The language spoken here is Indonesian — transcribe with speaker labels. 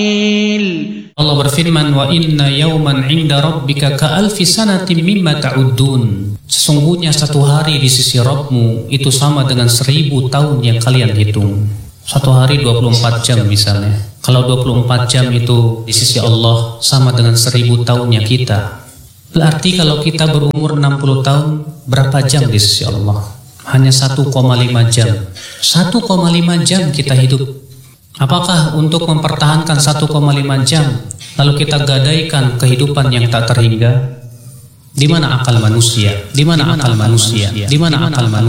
Speaker 1: Allah berfirman, wa inna yawman 'inda rabbika ka'alfi sanatin mimma ta'uddun. Sesungguhnya satu hari di sisi Rabbmu itu sama dengan 1000 tahun yang kalian hitung. Satu hari 24 jam misalnya. Kalau 24 jam itu di sisi Allah sama dengan 1000 tahunnya kita. Berarti kalau kita berumur 60 tahun, berapa jam di sisi Allah? Hanya 1,5 jam. 1,5 jam kita hidup. Apakah untuk mempertahankan 1,5 jam lalu kita gadaikan kehidupan yang tak terhingga? Di mana akal manusia? Di mana akal manusia? Di mana akal manusia?